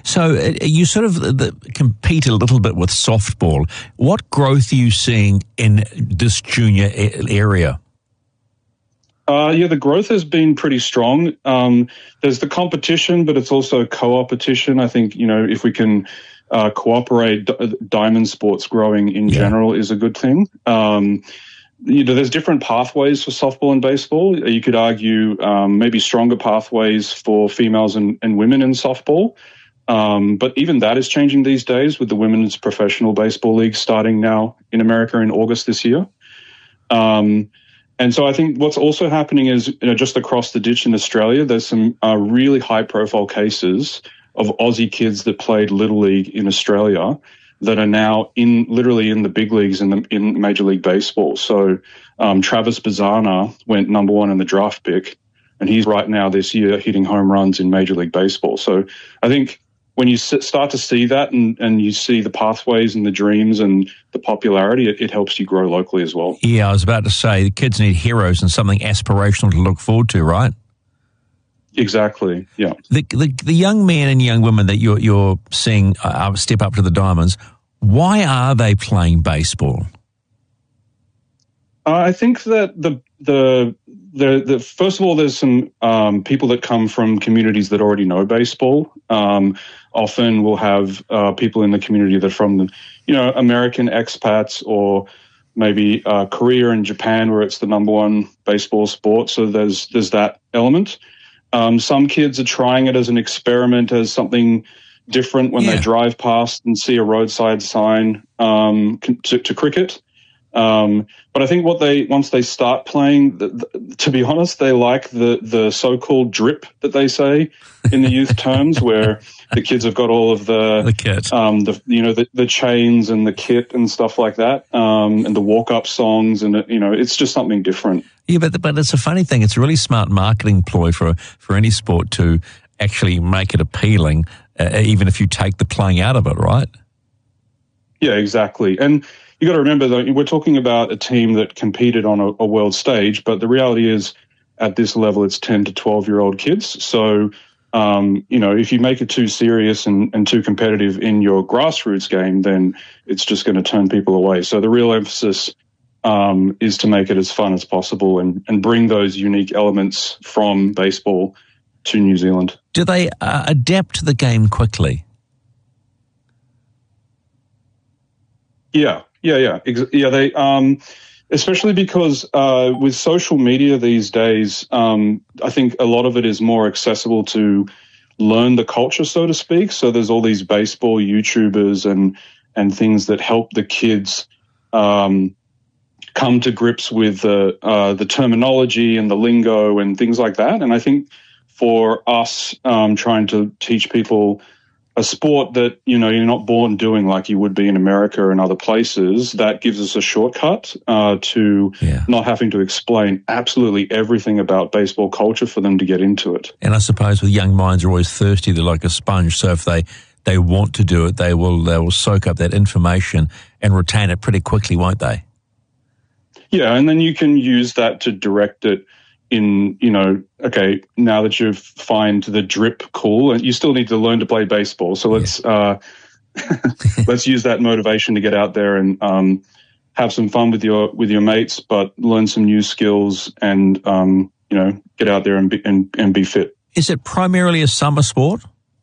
So you sort of compete a little bit with softball. What growth are you seeing in this junior area? The growth has been pretty strong. There's the competition, but it's also co-opetition. I think, if we can cooperate, diamond sports growing in general is a good thing. There's different pathways for softball and baseball. You could argue maybe stronger pathways for females and women in softball. But even that is changing these days with the Women's Professional Baseball League starting now in America in August this year. And so I think what's also happening is, just across the ditch in Australia, there's some really high-profile cases of Aussie kids that played Little League in Australia that are now literally in the big leagues in Major League Baseball. So Travis Bazzana went number 1 in the draft pick, and he's right now this year hitting home runs in Major League Baseball. So I think when you start to see that and you see the pathways and the dreams and the popularity, it helps you grow locally as well. Yeah, I was about to say, the kids need heroes and something aspirational to look forward to, right? Exactly, yeah. The young men and young women that you're seeing step up to the Diamonds, why are they playing baseball? I think that the first of all, there's some people that come from communities that already know baseball. Often we'll have people in the community that are from, American expats or maybe Korea and Japan, where it's the number 1 baseball sport. So there's that element. Some kids are trying it as an experiment, as something different when they drive past and see a roadside sign to cricket. But I think once they start playing, to be honest, they like the so-called drip that they say in the youth terms, where the kids have got all of the kit, the chains and the kit and stuff like that, and the walk-up songs, and it's just something different. Yeah, but it's a funny thing. It's a really smart marketing ploy for any sport to actually make it appealing, even if you take the playing out of it, right? Yeah, exactly. And you got to remember that we're talking about a team that competed on a world stage, but the reality is at this level, it's 10 to 12-year-old kids. So, if you make it too serious and too competitive in your grassroots game, then it's just going to turn people away. So the real emphasis is to make it as fun as possible and bring those unique elements from baseball to New Zealand. Do they adapt to the game quickly? Yeah. They, especially because with social media these days, I think a lot of it is more accessible to learn the culture, so to speak. So there's all these baseball YouTubers and things that help the kids come to grips with the terminology and the lingo and things like that. And I think for us, trying to teach people a sport that, you're not born doing like you would be in America and other places, that gives us a shortcut to not having to explain absolutely everything about baseball culture for them to get into it. And I suppose with young minds are always thirsty, they're like a sponge. So if they want to do it, they will soak up that information and retain it pretty quickly, won't they? Yeah, and then you can use that to direct it in, okay, now that you find the drip cool, and you still need to learn to play baseball. So let's let's use that motivation to get out there and have some fun with your mates, but learn some new skills and get out there and be fit. Is it primarily a summer sport?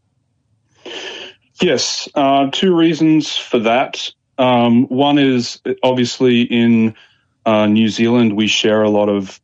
Yes, 2 reasons for that. One is obviously in New Zealand we share a lot of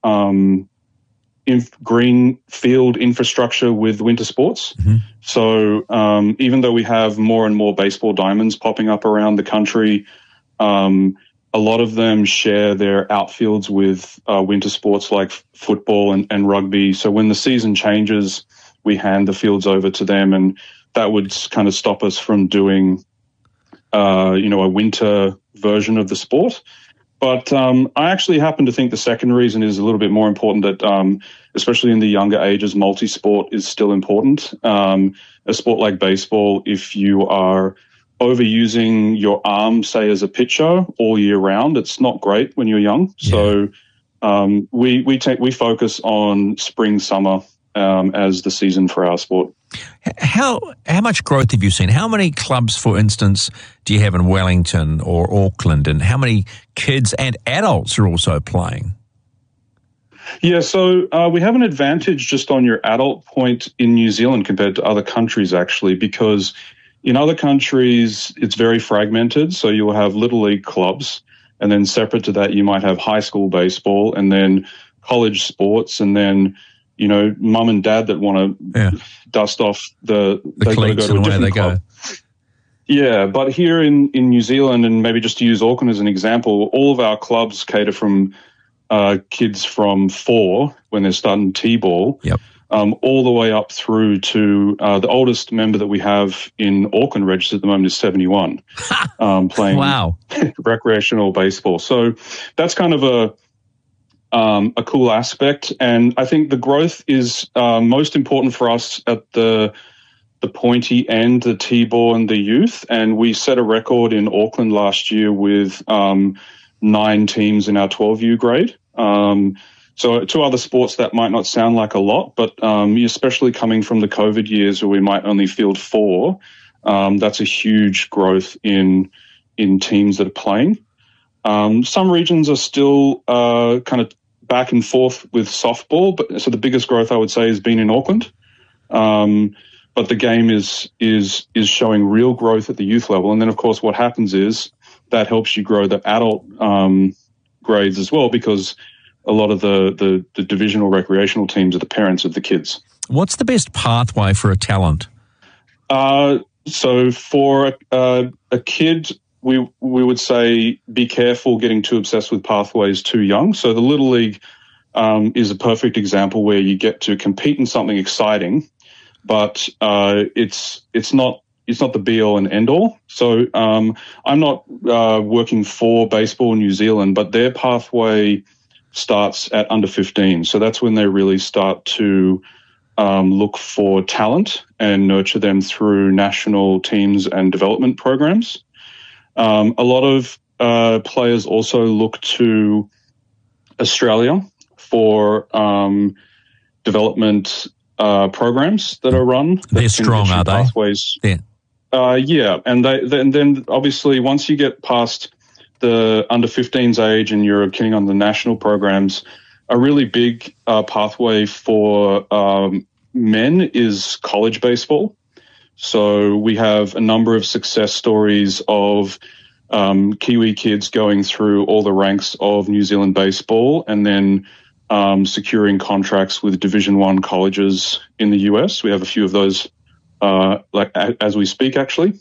green field infrastructure with winter sports. Mm-hmm. So even though we have more and more baseball diamonds popping up around the country, a lot of them share their outfields with winter sports like football and rugby. So when the season changes, we hand the fields over to them, and that would kind of stop us from doing, a winter version of the sport. But I actually happen to think the second reason is a little bit more important, that especially in the younger ages, multi-sport is still important. A sport like baseball, if you are overusing your arm, say as a pitcher all year round, it's not great when you're young. Yeah. So we focus on spring, summer as the season for our sport. How much growth have you seen? How many clubs, for instance, do you have in Wellington or Auckland, and how many kids and adults are also playing? Yeah, so we have an advantage just on your adult point in New Zealand compared to other countries, actually, because in other countries it's very fragmented. So you'll have little league clubs, and then separate to that you might have high school baseball, and then college sports, and then mum and dad that want to dust off they got to go to a different club. Yeah, but here in New Zealand, and maybe just to use Auckland as an example, all of our clubs cater from kids from 4 when they're starting T-ball, all the way up through to the oldest member that we have in Auckland registered at the moment is 71, playing recreational baseball. So that's kind of a cool aspect, and I think the growth is most important for us at the pointy end, the T-ball and the youth, and we set a record in Auckland last year with 9 teams in our 12U grade. So to other sports that might not sound like a lot, but especially coming from the COVID years where we might only field 4, that's a huge growth in teams that are playing. Some regions are still kind of back and forth with softball, but so the biggest growth I would say has been in Auckland. But the game is showing real growth at the youth level, and then of course what happens is that helps you grow the adult grades as well, because a lot of the divisional recreational teams are the parents of the kids. What's the best pathway for a talent? So for a kid, we would say be careful getting too obsessed with pathways too young. So the Little League is a perfect example where you get to compete in something exciting, but it's not the be-all and end-all. So I'm not working for Baseball New Zealand, but their pathway starts at under 15. So that's when they really start to look for talent and nurture them through national teams and development programs. A lot of players also look to Australia for development programs that are run. They're strong, are they? Pathways. Yeah. And then obviously once you get past the under 15s age and you're getting on the national programs, a really big pathway for men is college baseball. So we have a number of success stories of Kiwi kids going through all the ranks of New Zealand baseball and then securing contracts with Division I colleges in the US. We have a few of those as we speak, actually.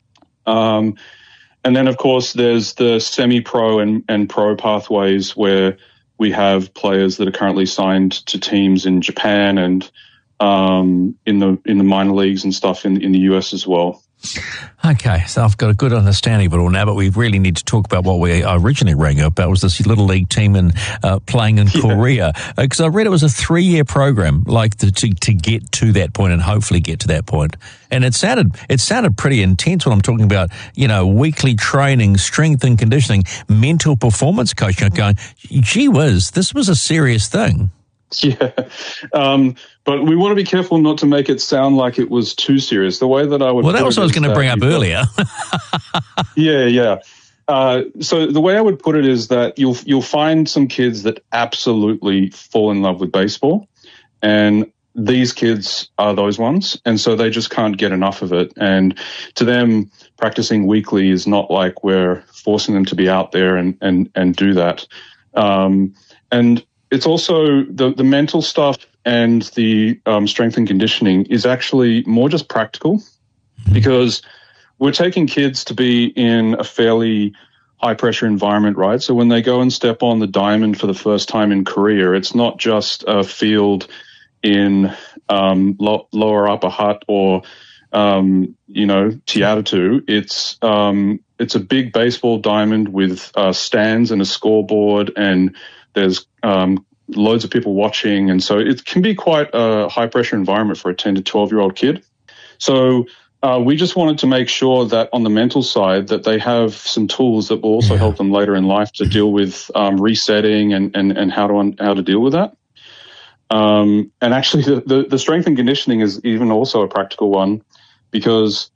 And then, of course, there's the semi-pro and pro pathways where we have players that are currently signed to teams in Japan and in the minor leagues and stuff in the US as well. Okay, so I've got a good understanding of it all now, but we really need to talk about what we originally rang about, was this Little League team playing in Korea. Because I read it was a 3-year program, to get to that point and hopefully get to that point. And it sounded pretty intense when I'm talking about, weekly training, strength and conditioning, mental performance coaching. I'm going, gee whiz, this was a serious thing. Yeah, but we want to be careful not to make it sound like it was too serious. The way that I would that was what I was going to bring up earlier. Yeah. So the way I would put it is that you'll find some kids that absolutely fall in love with baseball, and these kids are those ones, and so they just can't get enough of it. And to them, practicing weekly is not like we're forcing them to be out there and do that. And it's also the mental stuff and the strength and conditioning is actually more just practical, because we're taking kids to be in a fairly high-pressure environment, right? So when they go and step on the diamond for the first time in Korea, it's not just a field in Lower Upper Hutt or Te-Atatu. It's a big baseball diamond with stands and a scoreboard, and there's loads of people watching, and so it can be quite a high-pressure environment for a 10 to 12-year-old kid. So we just wanted to make sure that on the mental side that they have some tools that will also help them later in life to deal with resetting and how to deal with that. And actually, the strength and conditioning is even also a practical one, because